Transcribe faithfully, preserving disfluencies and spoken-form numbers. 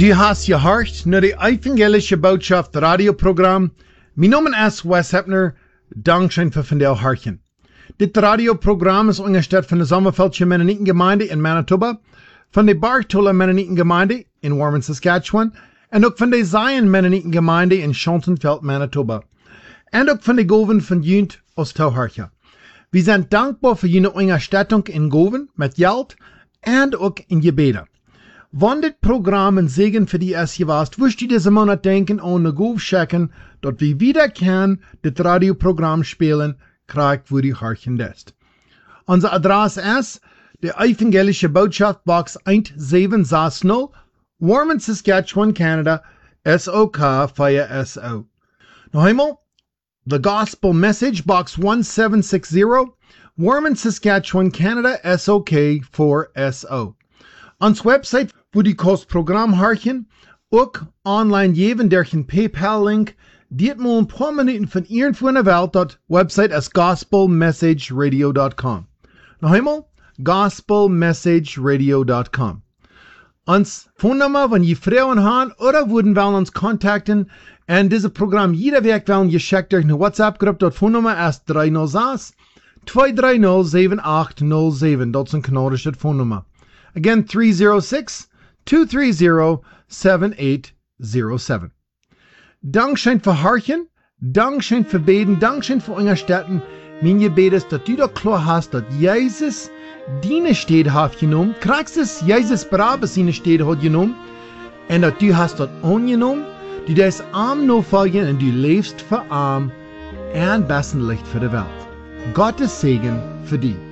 Du hast gehört naar de evangelische Botschaft radioprogramm. Mijn naam is Wes Hepner. Dankzij voor vandaag hartjen. Dit radioprogramm is ongesteld van de Sommerveldje Mennonitengemeinde in Manitoba, van de Bartola Mennonitengemeinde in Warman, Saskatchewan, en ook van de Zion Mennonitengemeinde in Chantenveld, Manitoba. En ook van de Goven van Junt Oost-Tauhartje. We zijn dankbaar voor jullie ondersteuning in Goven met geld en ook in gebeden. Wanneer dit programma een zegen voor die is geweest, wist je deze maand denken aan de Gove checken, dat we wieder kan dit radioprogramm spelen, krijg voor die hartjen dest. Onze adres is de Evangelische Botschaft Box one seven six zero, Warman, Saskatchewan, Canada, S O K vier S O. Nog eenmaal, The Gospel Message Box one seven six zero, Warman, Saskatchewan, Canada, S O K four S O. Ons website voor die kost program hartjen, ook online geven durch een PayPal link, die het maar een paar minuten van irgendwo in de wereld, dat website is gospel message radio dot com. Nog eenmaal, gospel message radio dot com. Ons phonenummer, wenn je Frauen haben oder würden wollen uns kontakten en dieses Programm jeder Weg wollen geschickt durch eine WhatsApp-Gruppe, dort Phonenummer ist drei null sechs, zwei drei null, sieben acht null sieben. Das ist ein kanadisches Phonenummer. Again, three zero six, two three zero, seven eight zero seven. Dankschön für Harchen, Dankschön für Beten, Dankschön für Unterstützen. Mein Gebet ist, dass du da klar hast, dass Jesus deine Städte hat genommen, kriegst es, Jesus Brabes seine Städte hat genommen, und dass du hast das angenommen, du das arm noch folgen und du lebst für arm und besten Licht für die Welt. Gottes Segen für dich.